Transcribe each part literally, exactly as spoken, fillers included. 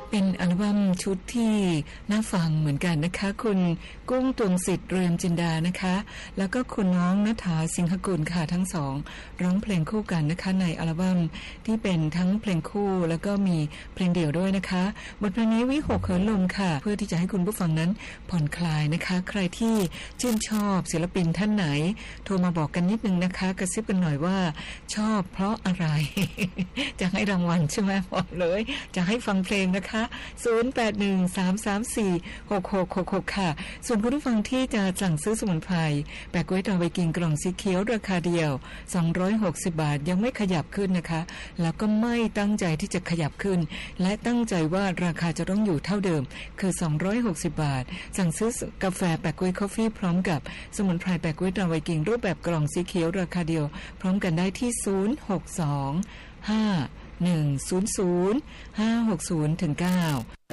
เป็นอัลบั้มชุดที่น่าฟังเหมือนกันนะคะคุณกุ้งตวงสิทธิ์เรือนจินดานะคะแล้วก็คุณน้องณฐาสิงหกุลค่ะทั้งสองร้องเพลงคู่กันนะคะในอัลบั้มที่เป็นทั้งเพลงคู่แล้วก็มีเพลงเดี่ยวด้วยนะคะบทเพลงนี้วิหกเหินลมค่ะเพื่อที่จะให้คุณผู้ฟังนั้นผ่อนคลายนะคะใครที่ชื่นชอบศิลปินท่านไหนโทรมาบอกกันนิดนึงนะคะกระซิบกันหน่อยว่าชอบเพราะอะไร จะให้รางวัลใช่ไหมบอกเลยจะให้ฟังเพลงนะคะศูนย์ แปด หนึ่ง สาม สาม สี่ หก หก หก หกค่ะส่วนคุณผู้ฟังที่จะสั่งซื้อสมุนไพรแปะกล้วยตาไวกินกล่องสีเขียวราคาเดียวสองร้อยหกสิบบาทยังไม่ขยับขึ้นนะคะแล้วก็ไม่ตั้งใจที่จะขยับขึ้นและตั้งใจว่าราคาจะต้องอยู่เท่าเดิมคือสองร้อยหกสิบบาทสั่งซื้อกาแฟแปะกล้วยคอฟฟี่พร้อมกับสมุนไพรแปะกล้วยตาไวกินรูปแบบกล่องสีเขียวราคาเดียวพร้อมกันได้ที่ศูนย์ หก สอง ห้า หนึ่ง ศูนย์ ศูนย์ ห้า หก ศูนย์ ถึง เก้า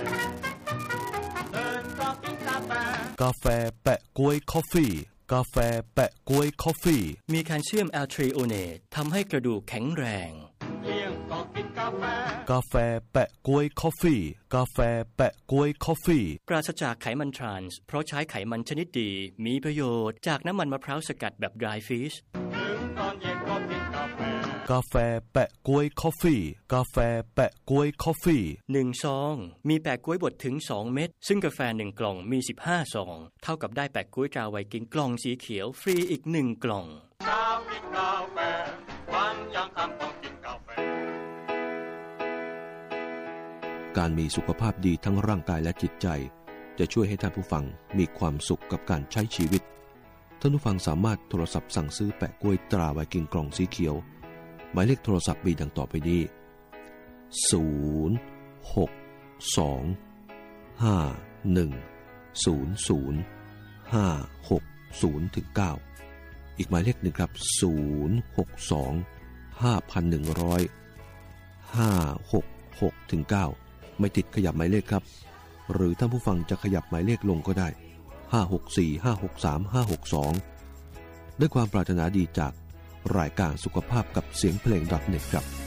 กาแฟแปะกล้วยคอฟฟี่กาแฟแปะกล้วยคอฟฟี่มีแคลเซียมแอลทรีโอเนตทำให้กระดูกแข็งแรงกาแฟแปะกล้วยคอฟฟี่กาแฟแปะกล้วยคอฟฟี่ปราศจากไขมันทรานส์เพราะใช้ไขมันชนิดดีมีประโยชน์จากน้ำมันมะพร้าวสกัดแบบ dry fish กาแฟแปะกล้วยคอฟฟี่กาแฟแปะกล้วยคอฟฟี่หนึ่งซองมีแปะกล้วยบดถึงสองเม็ดซึ่งกาแฟหนึ่งกล่องมีสิบห้าซองเท่ากับได้แปะกล้วยตราไวกินกล่องสีเขียวฟรีอีกหนึ่งกล่องการมีสุขภาพดีทั้งร่างกายและจิตใจจะช่วยให้ท่านผู้ฟังมีความสุขกับการใช้ชีวิตท่านผู้ฟังสามารถโทรศัพท์สั่งซื้อแปะกล้วยตราไวกินกล่องสีเขียวหมายเลขโทรศัพท์มีดังต่อไปนี้ศูนย์ หก สอง ห้า หนึ่ง ศูนย์ ศูนย์ ห้า หก ศูนย์ ถึง เก้าอีกหมายเลขหนึ่งครับศูนย์ หก สอง ห้า หนึ่ง ศูนย์ ห้า หก หก ถึง เก้าไม่ติดขยับหมายเลขครับหรือท่านผู้ฟังจะขยับหมายเลขลงก็ได้ห้า หก สี่ ห้า หก สาม ห้า หก สองด้วยความปรารถนาดีจากรายการสุขภาพกับเสียงเพลง .net ครับ